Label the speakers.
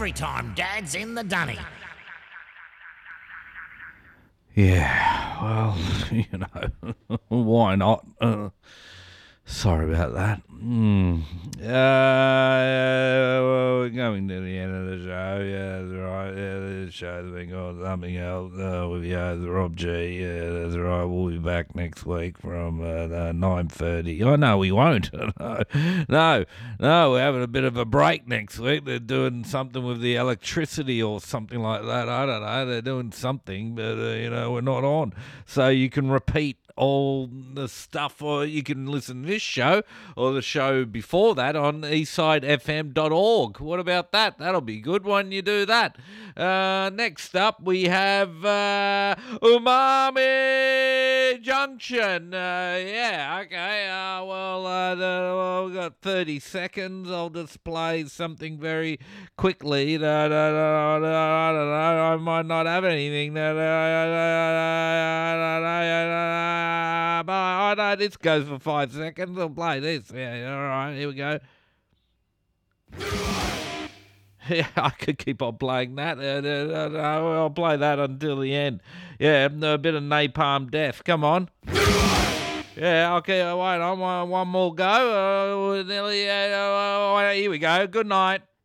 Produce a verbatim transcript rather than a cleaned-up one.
Speaker 1: every time Dad's in the dunny.
Speaker 2: Yeah, well, you know, why not? Uh, sorry about that. Mm. Uh, well, we're coming to the end of the show. Yeah, that's right. Yeah, the show's been called something else uh, with your host, Rob G. Yeah, that's right. We'll be back next week from uh, nine thirty. Oh, no, we won't. no, no, no, we're having a bit of a break next week. They're doing something with the electricity or something like that. I don't know. They're doing something, but, uh, you know, we're not on. So you can repeat all the stuff, or you can listen to this show or the show before that on eastside f m dot org. What about that? That'll be good when you do that. Uh, next up, we have uh, Umami Junction. Uh, yeah, okay. Uh, well, uh, the, well, we've got thirty seconds. I'll display something very quickly. That, uh, I don't know. I might not have anything. That, uh, but I know this goes for five seconds. I'll play this. Yeah, all right. Here we go. Yeah, I could keep on playing that. Uh, uh, uh, I'll play that until the end. Yeah, a bit of Napalm Death. Come on. Yeah, okay, wait on. One, one more go. Uh, nearly, uh, uh, here we go. Good night.